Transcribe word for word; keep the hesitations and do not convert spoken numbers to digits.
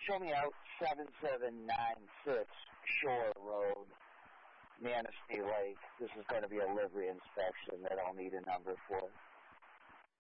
Show me out seven seven nine six Shore Road, Manistee Lake. This is going to be a livery inspection that I'll need a number for.